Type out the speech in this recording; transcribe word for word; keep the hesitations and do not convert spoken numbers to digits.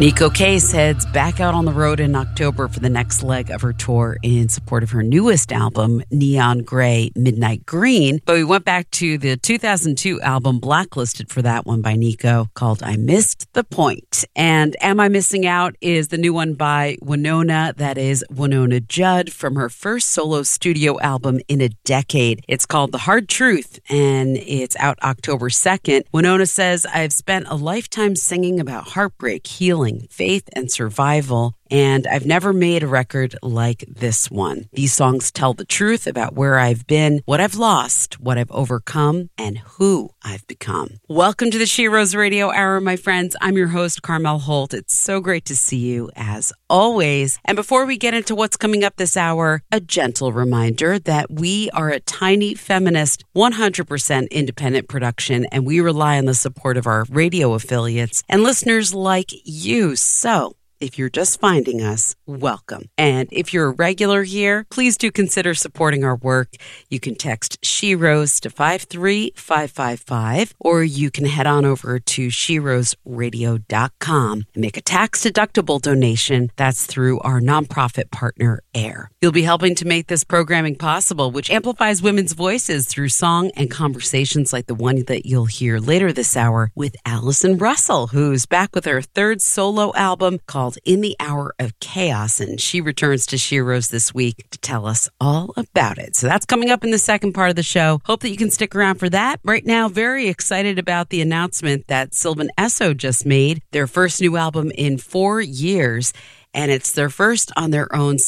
Neko Case heads back out on the road in October for the next leg of her tour in support of her newest album, Neon Grey, Midnight Green. But we went back to the two thousand two album Blacklisted for that one by Neko, called I Missed the Point. And Am I Missing Out is the new one by Wynonna. That is Wynonna Judd from her first solo studio album in a decade. It's called The Hard Truth, and it's out October second. Wynonna says, I've spent a lifetime singing about heartbreak, healing, faith, and survival, and I've never made a record like this one. These songs tell the truth about where I've been, what I've lost, what I've overcome, and who I've become. Welcome to the She Rose Radio Hour, my friends. I'm your host, Carmel Holt. It's so great to see you, as always. And before we get into what's coming up this hour, a gentle reminder that we are a tiny feminist, one hundred percent independent production, and we rely on the support of our radio affiliates and listeners like you. So, if you're just finding us, welcome. And if you're a regular here, please do consider supporting our work. You can text She Rose to five three five five five, or you can head on over to she rose radio dot com and make a tax-deductible donation. That's through our nonprofit partner, AIR. You'll be helping to make this programming possible, which amplifies women's voices through song and conversations like the one that you'll hear later this hour with Allison Russell, who's back with her third solo album called In the Hour of Chaos, and she returns to She Rose this week to tell us all about it. So that's coming up in the second part of the show. Hope that you can stick around for that. Right now, very excited about the announcement that Sylvan Esso just made, their first new album in four years, and it's their first on their own